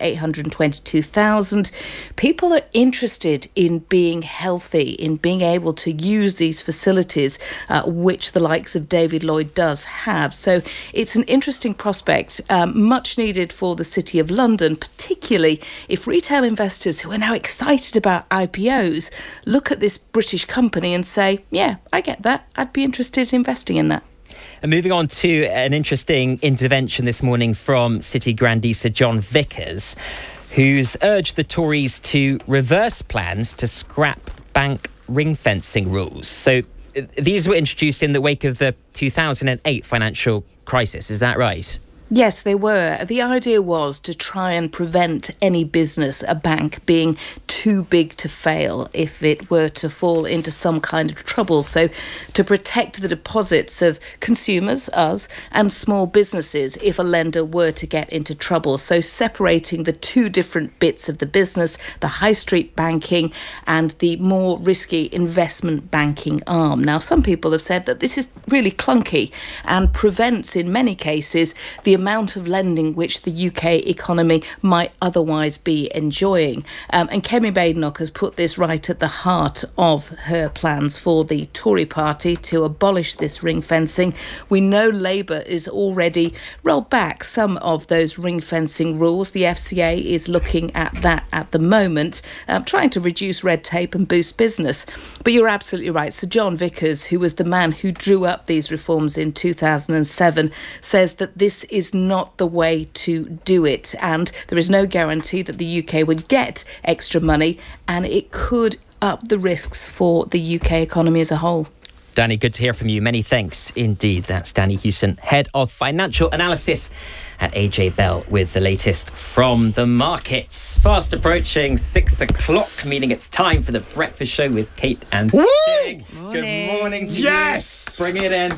822,000. People are interested in being healthy, in being able to use these facilities, which the likes of David Lloyd does have. So it's an interesting prospect, much needed for the City of London, particularly if retail investors who are now excited about IPOs look at this British company and say, yeah, I get that. I'd be interested in investing in that. And moving on to an interesting intervention this morning from City Grandee Sir John Vickers, who's urged the Tories to reverse plans to scrap bank ring-fencing rules. So these were introduced in the wake of the 2008 financial crisis, is that right? Yes, they were. The idea was to try and prevent any business, a bank, being too big to fail if it were to fall into some kind of trouble. So to protect the deposits of consumers, us, and small businesses if a lender were to get into trouble. So separating the two different bits of the business, the high street banking and the more risky investment banking arm. Now, some people have said that this is really clunky and prevents, in many cases, the amount of lending which the UK economy might otherwise be enjoying. And Kemi Badenoch has put this right at the heart of her plans for the Tory party to abolish this ring fencing. We know Labour is already rolled back some of those ring fencing rules. The FCA is looking at that at the moment, trying to reduce red tape and boost business. But you're absolutely right. Sir John Vickers, who was the man who drew up these reforms in 2007, says that this is not the way to do it, and there is no guarantee that the UK would get extra money, and it could up the risks for the UK economy as a whole. Danny, good to hear from you. Many thanks indeed. That's Danny Hewson, Head of Financial Analysis at AJ Bell, with the latest from the markets. Fast approaching 6 o'clock, meaning it's time for the breakfast show with Kate and Stig. Good morning to you. Bring it in.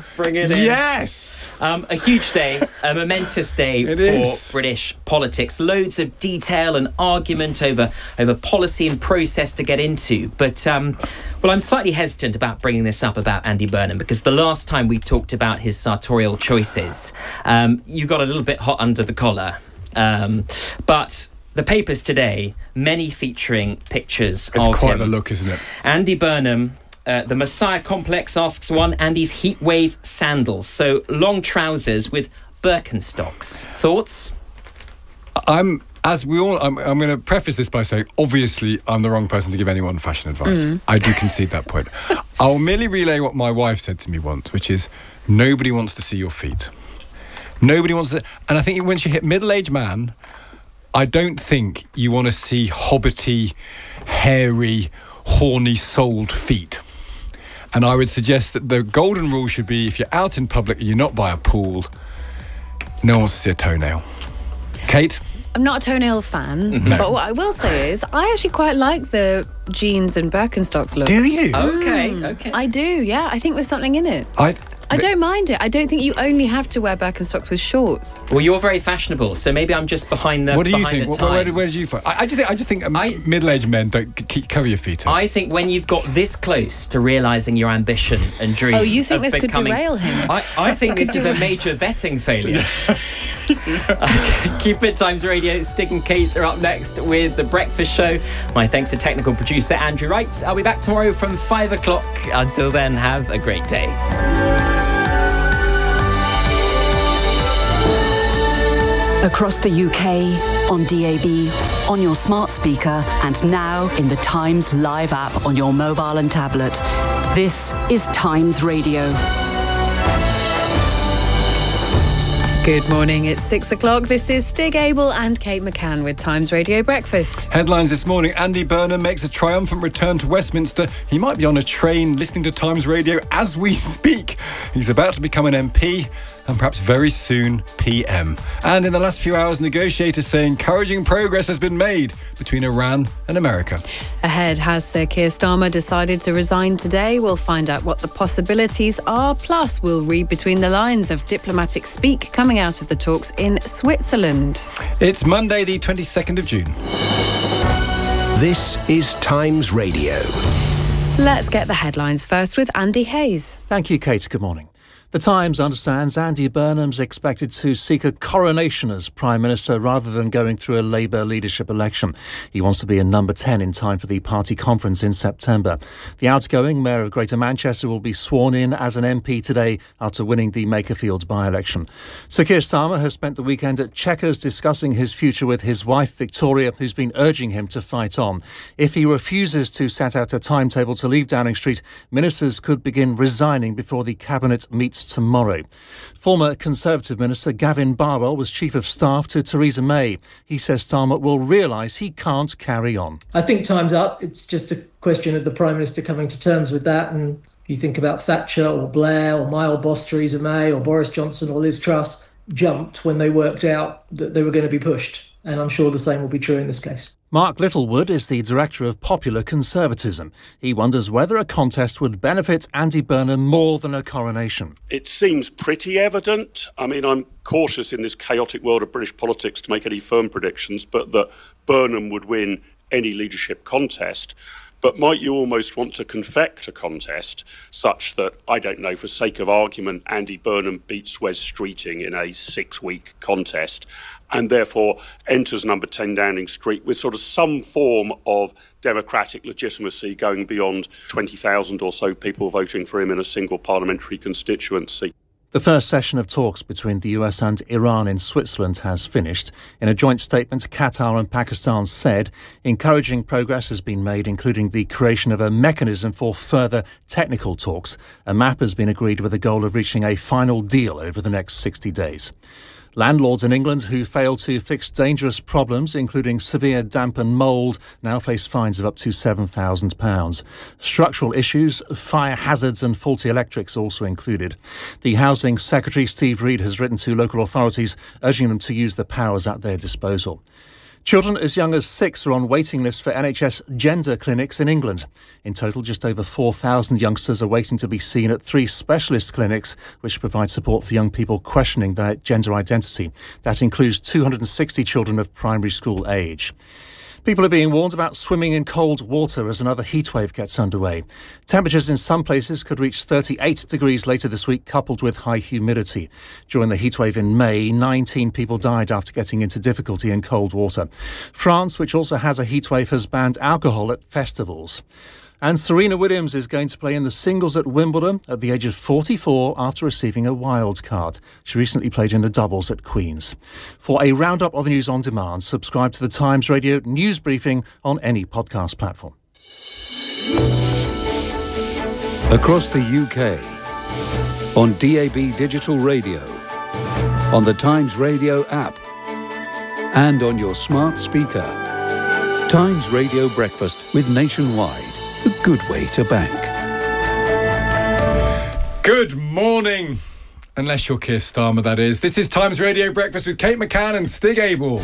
Yes. A huge day, a momentous day for British politics. Loads of detail and argument over policy and process to get into. But I'm slightly hesitant about bringing this up about Andy Burnham, because the last time we talked about his sartorial choices, you got a little bit hot under the collar. But the papers today, many featuring pictures of him. It's quite the look, isn't it? Andy Burnham, the Messiah Complex asks one, Andy's heatwave sandals. So long trousers with Birkenstocks. Thoughts? I'm going to preface this by saying, obviously, I'm the wrong person to give anyone fashion advice. I do concede that point. I'll merely relay what my wife said to me once, which is, nobody wants to see your feet. Nobody wants to... And I think once you hit middle-aged man, I don't think you want to see hobbity, hairy, horny-souled feet. And I would suggest that the golden rule should be, if you're out in public and you're not by a pool, no one wants to see a toenail. Kate? I'm not a toenail fan, but what I will say is I actually quite like the jeans and Birkenstocks look. Do you? Okay. I do, yeah. I think there's something in it. I don't mind it. I don't think you only have to wear Birkenstocks with shorts. Well, you're very fashionable, so maybe I'm just behind the What do you behind think? the times. Where do you find? I just think middle-aged men don't cover your feet up. I think when you've got this close to realising your ambition and dream. Oh, you think of this could becoming, derail him? I think this is a major vetting failure. Keep It Times Radio. Stig and Kate are up next with The Breakfast Show. My thanks to technical producer Andrew Wright. I'll be back tomorrow from 5 o'clock. Until then, have a great day. Across the UK, on DAB, on your smart speaker, and now in the Times Live app on your mobile and tablet. This is Times Radio. Good morning, it's 6 o'clock. This is Stig Abel and Kate McCann with Times Radio Breakfast. Headlines this morning. Andy Burnham makes a triumphant return to Westminster. He might be on a train listening to Times Radio as we speak. He's about to become an MP and perhaps very soon PM. And in the last few hours, negotiators say encouraging progress has been made between Iran and America. Ahead, has Sir Keir Starmer decided to resign today? We'll find out what the possibilities are. Plus, we'll read between the lines of diplomatic speak coming out of the talks in Switzerland. It's Monday, the 22nd of June. This is Times Radio. Let's get the headlines first with Andy Hayes. Thank you, Kate. Good morning. The Times understands Andy Burnham's expected to seek a coronation as Prime Minister rather than going through a Labour leadership election. He wants to be in number 10 in time for the party conference in September. The outgoing Mayor of Greater Manchester will be sworn in as an MP today after winning the Makerfield by-election. Sir Keir Starmer has spent the weekend at Chequers discussing his future with his wife Victoria, who's been urging him to fight on. If he refuses to set out a timetable to leave Downing Street, ministers could begin resigning before the Cabinet meets tomorrow. Former Conservative Minister Gavin Barwell was Chief of Staff to Theresa May. He says Starmer will realise he can't carry on. I think time's up. It's just a question of the Prime Minister coming to terms with that. And you think about Thatcher or Blair or my old boss Theresa May or Boris Johnson or Liz Truss jumped when they worked out that they were going to be pushed. And I'm sure the same will be true in this case. Mark Littlewood is the Director of Popular Conservatism. He wonders whether a contest would benefit Andy Burnham more than a coronation. It seems pretty evident. I mean, I'm cautious in this chaotic world of British politics to make any firm predictions, but that Burnham would win any leadership contest. But might you almost want to confect a contest such that, I don't know, for sake of argument, Andy Burnham beats Wes Streeting in a 6-week contest and therefore enters number 10 Downing Street with sort of some form of democratic legitimacy going beyond 20,000 or so people voting for him in a single parliamentary constituency. The first session of talks between the US and Iran in Switzerland has finished. In a joint statement, Qatar and Pakistan said encouraging progress has been made, including the creation of a mechanism for further technical talks. A map has been agreed with the goal of reaching a final deal over the next 60 days. Landlords in England who fail to fix dangerous problems, including severe damp and mould, now face fines of up to £7,000. Structural issues, fire hazards and faulty electrics also included. The Housing Secretary, Steve Reed, has written to local authorities urging them to use the powers at their disposal. Children as young as 6 are on waiting lists for NHS gender clinics in England. In total, just over 4,000 youngsters are waiting to be seen at 3 specialist clinics, which provide support for young people questioning their gender identity. That includes 260 children of primary school age. People are being warned about swimming in cold water as another heatwave gets underway. Temperatures in some places could reach 38 degrees later this week, coupled with high humidity. During the heatwave in May, 19 people died after getting into difficulty in cold water. France, which also has a heatwave, has banned alcohol at festivals. And Serena Williams is going to play in the singles at Wimbledon at the age of 44 after receiving a wild card. She recently played in the doubles at Queen's. For a roundup of the news on demand, subscribe to the Times Radio news briefing on any podcast platform. Across the UK, on DAB Digital Radio, on the Times Radio app, and on your smart speaker. Times Radio Breakfast with Nationwide, a good way to bank. Good morning. Unless you're Keir Starmer, that is. This is Times Radio Breakfast with Kate McCann and Stig Abel.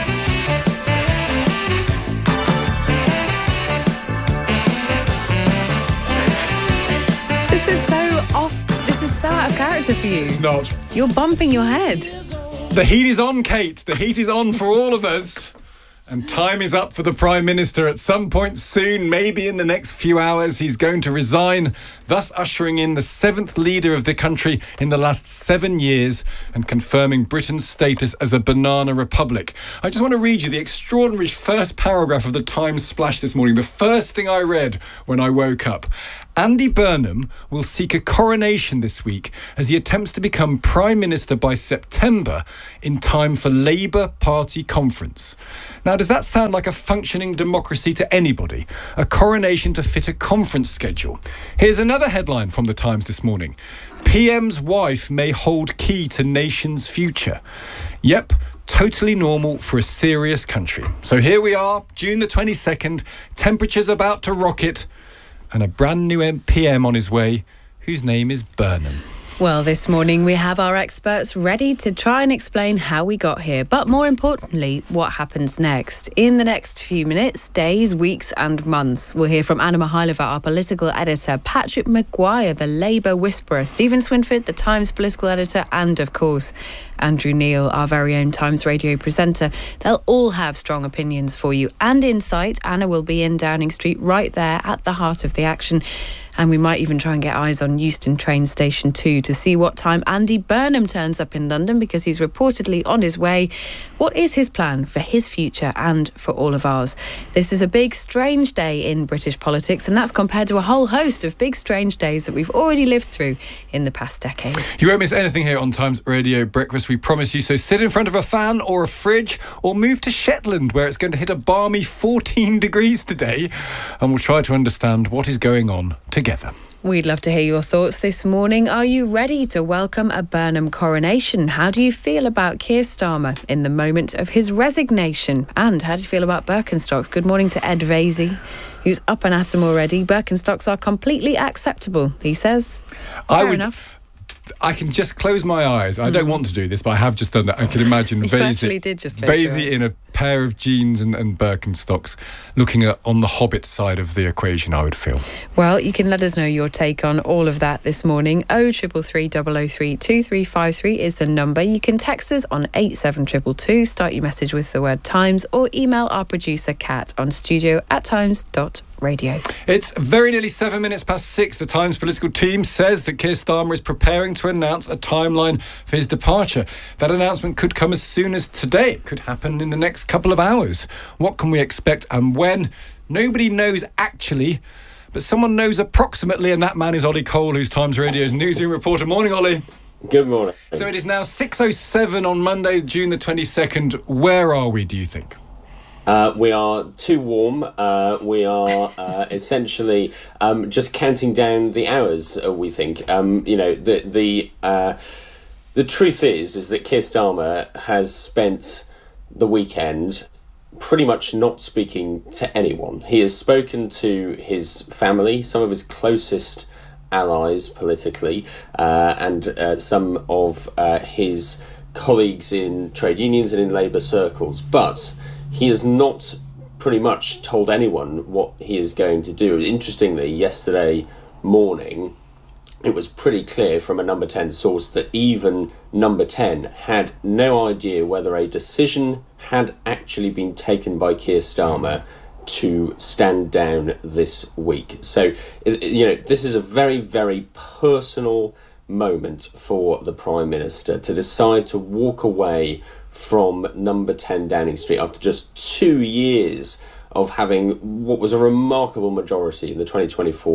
This is so off. This is so out of character for you. It's not. You're bumping your head. The heat is on, Kate. The heat is on for all of us. And time is up for the Prime Minister. At some point soon, maybe in the next few hours, he's going to resign, thus ushering in the 7th leader of the country in the last 7 years and confirming Britain's status as a banana republic. I just want to read you the extraordinary first paragraph of the Times splash this morning, the first thing I read when I woke up. Andy Burnham will seek a coronation this week as he attempts to become Prime Minister by September in time for Labour Party conference. Now, does that sound like a functioning democracy to anybody? A coronation to fit a conference schedule. Here's another headline from the Times this morning. PM's wife may hold key to nation's future. Yep, totally normal for a serious country. So here we are, June the 22nd, temperature's about to rocket, and a brand new PM on his way, whose name is Burnham. Well, this morning we have our experts ready to try and explain how we got here, but more importantly, what happens next. In the next few minutes, days, weeks and months, we'll hear from Anna Mihailova, our political editor, Patrick Maguire, the Labour whisperer, Stephen Swinford, the Times political editor, and, of course, Andrew Neil, our very own Times Radio presenter. They'll all have strong opinions for you and insight. Anna will be in Downing Street, right there at the heart of the action. And we might even try and get eyes on Euston train station too to see what time Andy Burnham turns up in London, because he's reportedly on his way. What is his plan for his future and for all of ours? This is a big, strange day in British politics, and that's compared to a whole host of big, strange days that we've already lived through in the past decade. You won't miss anything here on Times Radio Breakfast, we promise you. So sit in front of a fan or a fridge, or move to Shetland, where it's going to hit a balmy 14 degrees today, and we'll try to understand what is going on together. We'd love to hear your thoughts this morning. Are you ready to welcome a Burnham coronation? How do you feel about Keir Starmer in the moment of his resignation? And how do you feel about Birkenstocks? Good morning to Ed Vasey, who's up and at him already. Birkenstocks are completely acceptable, he says. Fair enough. I can just close my eyes. I don't want to do this, but I have just done that. I can imagine Vasey in a pair of jeans and Birkenstocks looking on the Hobbit side of the equation, I would feel. Well, you can let us know your take on all of that this morning. 0333 003 2353 is the number. You can text us on 87222, start your message with the word Times, or email our producer Kat on studio@times.radio. It's very nearly 7 minutes past 6. The Times political team says that Keir Starmer is preparing to announce a timeline for his departure. That announcement could come as soon as today. It could happen in the next couple of hours. What can we expect and when? Nobody knows actually, but someone knows approximately, and that man is Ollie Cole, who's Times Radio's newsroom reporter. Morning, Ollie. Good morning. So it is now 6:07 on Monday, June the 22nd. Where are we, do you think? We are too warm. We are essentially just counting down the hours, we think. The truth is that Keir Starmer has spent the weekend pretty much not speaking to anyone. He has spoken to his family, some of his closest allies politically, and some of his colleagues in trade unions and in Labour circles. But he has not pretty much told anyone what he is going to do. Interestingly, yesterday morning, it was pretty clear from a Number 10 source that even Number 10 had no idea whether a decision had actually been taken by Keir Starmer to stand down this week. So, this is a very, very personal moment for the Prime Minister to decide to walk away from Number 10 Downing Street after just 2 years of having what was a remarkable majority in the 2024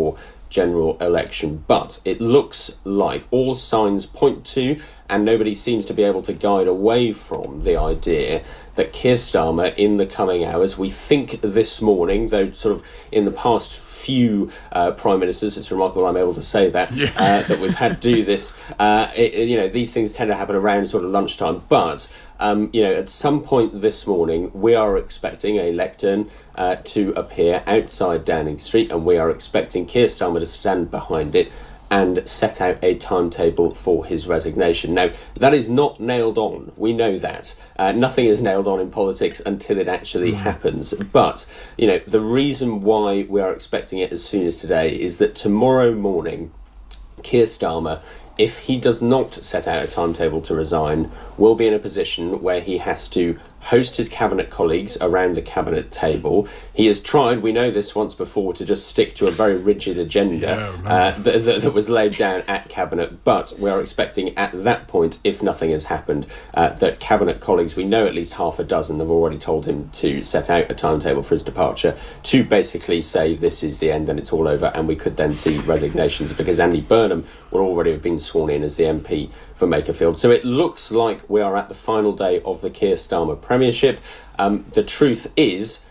general election. But it looks like all signs point to, and nobody seems to be able to guide away from, the idea that Keir Starmer in the coming hours, we think this morning, though sort of in the past few prime ministers, it's remarkable I'm able to say that, that we've had do this, these things tend to happen around sort of lunchtime, but at some point this morning we are expecting a lectern to appear outside Downing Street, and we are expecting Keir Starmer to stand behind it and set out a timetable for his resignation. Now, that is not nailed on. We know that. Nothing is nailed on in politics until it actually happens. But, the reason why we are expecting it as soon as today is that tomorrow morning, Keir Starmer, if he does not set out a timetable to resign, will be in a position where he has to host his cabinet colleagues around the cabinet table. He has tried, we know this once before, to just stick to a very rigid agenda that was laid down at cabinet, but we are expecting at that point, if nothing has happened, that cabinet colleagues, we know at least half a dozen, have already told him to set out a timetable for his departure, to basically say this is the end and it's all over, and we could then see resignations, because Andy Burnham will already have been sworn in as the MP for Makerfield. So it looks like we are at the final day of the Keir Starmer premiership. The truth is,